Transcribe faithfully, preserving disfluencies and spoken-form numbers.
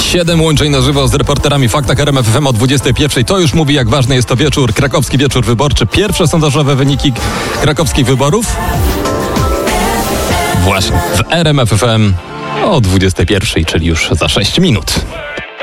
siedem łączeń na żywo z reporterami w Faktach R M F F M o dwudziestej pierwszej. To już mówi, jak ważny jest to wieczór, krakowski wieczór wyborczy. Pierwsze sondażowe wyniki krakowskich wyborów właśnie w R M F F M o dwudziestej pierwszej, czyli już za sześć minut.